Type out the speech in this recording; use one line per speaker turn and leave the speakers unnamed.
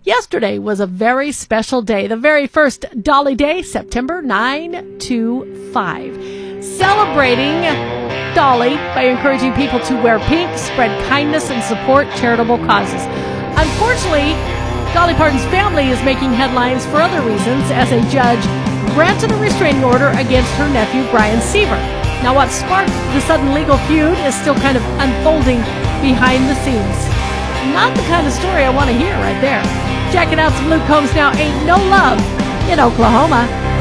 Yesterday was a very special day, the very first Dolly Day, September 925. Celebrating Dolly by encouraging people to wear pink, spread kindness, and support charitable causes. Unfortunately, Dolly Parton's family is making headlines for other reasons as a judge granted a restraining order against her nephew, Brian Seaver. Now, what sparked the sudden legal feud is still kind of unfolding behind the scenes. Not the kind of story I want to hear right there. Checking out some Luke Combs now. Ain't No Love in Oklahoma.